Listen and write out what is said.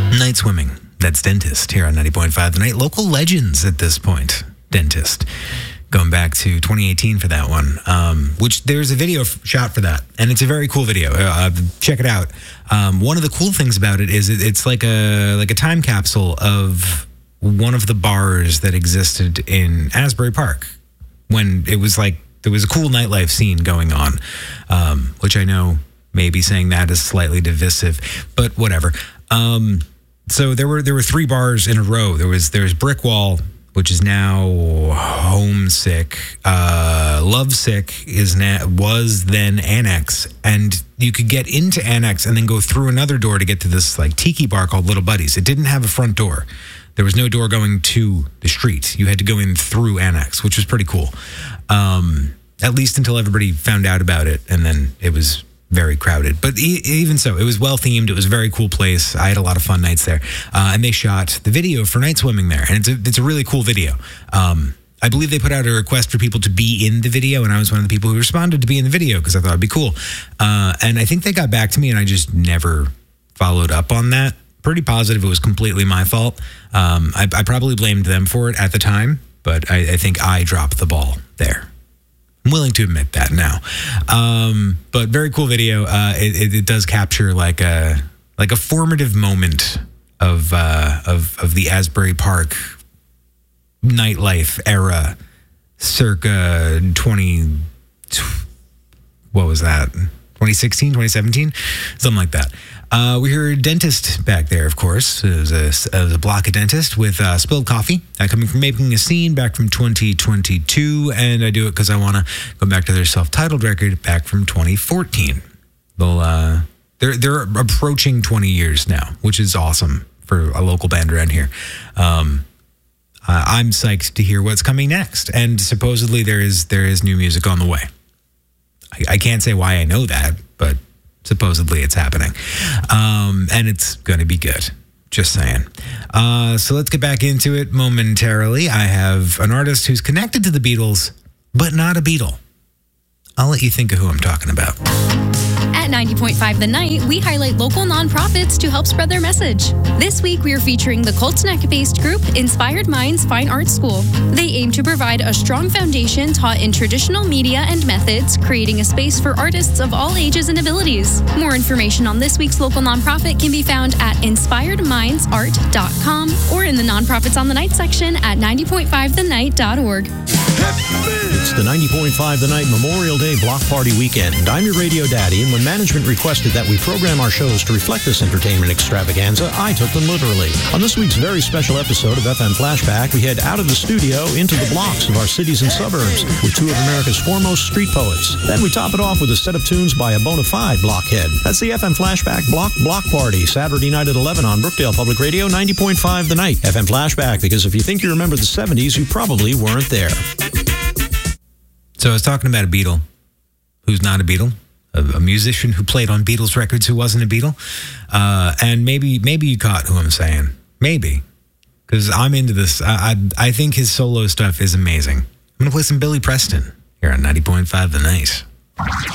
Night Swimming. That's Dentist here on 90.5 The Night. Local legends at this point. Dentist. Going back to 2018 for that one, which there's a video shot for that, and it's a very cool video. Check it out. One of the cool things about it is it's like a time capsule of one of the bars that existed in Asbury Park when it was like there was a cool nightlife scene going on, which I know maybe saying that is slightly divisive, but whatever. So there were 3 bars in a row. There was Brickwall, which is now Homesick. Lovesick was then Annex, and you could get into Annex and then go through another door to get to this like tiki bar called Little Buddies. It didn't have a front door. There was no door going to the street. You had to go in through Annex, which was pretty cool. At least until everybody found out about it, and then it was very crowded. But even so, it was well themed. It was a very cool place. I had a lot of fun nights there. And they shot the video for Night Swimming there. And it's a really cool video. I believe they put out a request for people to be in the video, and I was one of the people who responded to be in the video because I thought it'd be cool. And I think they got back to me, and I just never followed up on that. Pretty positive it was completely my fault. I probably blamed them for it at the time, but I think I dropped the ball there. I'm willing to admit that now. But very cool video. It does capture like a formative moment of the Asbury Park nightlife era circa 2016, 2017, something like that. We heard Dentist back there, of course. It was a block of Dentist with Spilled Coffee, coming from Making a Scene back from 2022, and I do it because I want to go back to their self-titled record back from 2014. They're approaching 20 years now, which is awesome for a local band around here. I'm psyched to hear what's coming next, and supposedly there is new music on the way. I can't say why I know that, but supposedly it's happening. And it's going to be good. Just saying. So let's get back into it momentarily. I have an artist who's connected to the Beatles, but not a Beatle. I'll let you think of who I'm talking about. At 90.5 The Night, we highlight local nonprofits to help spread their message. This week, we are featuring the Colts Neck-based group Inspired Minds Fine Arts School. They aim to provide a strong foundation taught in traditional media and methods, creating a space for artists of all ages and abilities. More information on this week's local nonprofit can be found at inspiredmindsart.com or in the Nonprofits on the Night section at 90.5thenight.org. It's the 90.5 The Night Memorial Day Block Party Weekend. I'm your radio daddy, and when management requested that we program our shows to reflect this entertainment extravaganza, I took them literally. On this week's very special episode of FM Flashback, we head out of the studio into the blocks of our cities and suburbs with 2 of America's foremost street poets. Then we top it off with a set of tunes by a bona fide blockhead. That's the FM Flashback Block Party, Saturday night at 11 on Brookdale Public Radio, 90.5 The Night. FM Flashback, because if you think you remember the 70s, you probably weren't there. So I was talking about a Beatle who's not a Beatle, a musician who played on Beatles records who wasn't a Beatle. And maybe you caught who I'm saying. Maybe. Because I'm into this. I think his solo stuff is amazing. I'm going to play some Billy Preston here on 90.5 The Night.